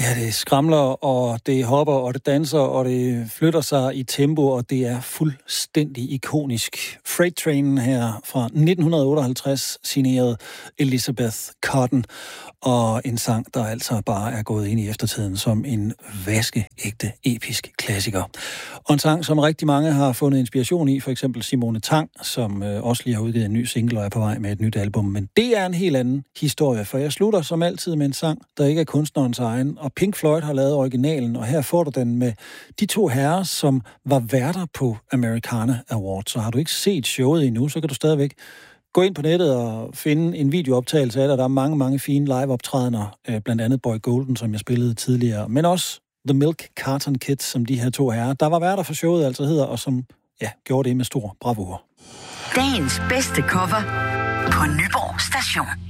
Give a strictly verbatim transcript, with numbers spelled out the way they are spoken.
Ja, det skramler, og det hopper, og det danser, og det flytter sig i tempo, og det er fuldstændig ikonisk. Freight Train her fra nitten otteoghalvtreds, signeret Elizabeth Cotten, og en sang, der altså bare er gået ind i eftertiden som en vaskeægte episk klassiker. Og en sang, som rigtig mange har fundet inspiration i, for eksempel Simone Tang, som øh, også lige har udgivet en ny single og er på vej med et nyt album. Men det er en helt anden historie, for jeg slutter som altid med en sang, der ikke er kunstnerens egen, og Pink Floyd har lavet originalen, og her får du den med de to herrer, som var værter på Americana Awards. Så har du ikke set showet endnu, så kan du stadigvæk gå ind på nettet og finde en videooptagelse af det. Der er mange, mange fine live-optrædener, blandt andet Boy Golden, som jeg spillede tidligere, men også The Milk Carton Kids, som de her to herrer, der var værter for showet, altså hedder, og som ja, gjorde det med stor bravur. Dagens bedste cover på Nyborg Station.